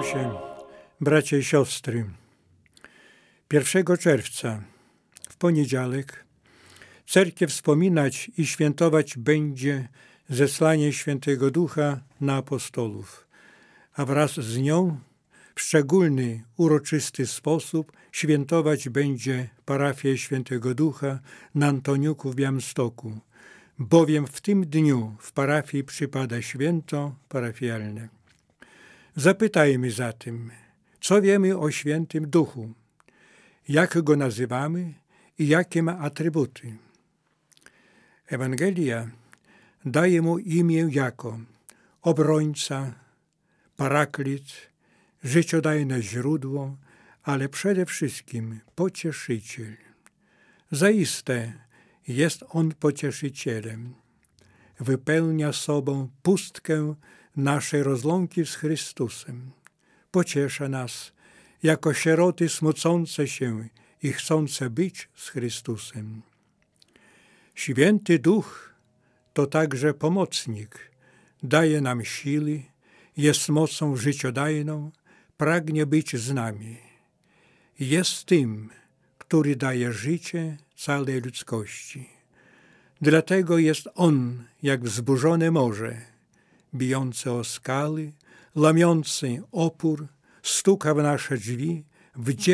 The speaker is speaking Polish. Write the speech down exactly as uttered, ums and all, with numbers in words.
się, bracia i siostry. pierwszego czerwca, w poniedziałek, cerkiew wspominać i świętować będzie zesłanie Świętego Ducha na apostołów, a wraz z nią w szczególny, uroczysty sposób świętować będzie parafię Świętego Ducha na Antoniuku w Białymstoku, bowiem w tym dniu w parafii przypada święto parafialne. Zapytajmy zatem, co wiemy o Świętym Duchu, jak go nazywamy i jakie ma atrybuty. Ewangelia daje mu imię jako obrońca, paraklit, życiodajne źródło, ale przede wszystkim pocieszyciel. Zaiste jest on pocieszycielem. Wypełnia sobą pustkę naszej rozłąki z Chrystusem. Pociesza nas jako sieroty smucące się i chcące być z Chrystusem. Święty Duch to także pomocnik. Daje nam siły, jest mocą życiodajną, pragnie być z nami. Jest tym, który daje życie całej ludzkości. Dlatego jest On jak wzburzone morze, bijące o skały, lamiący opór, stuka w nasze drzwi, w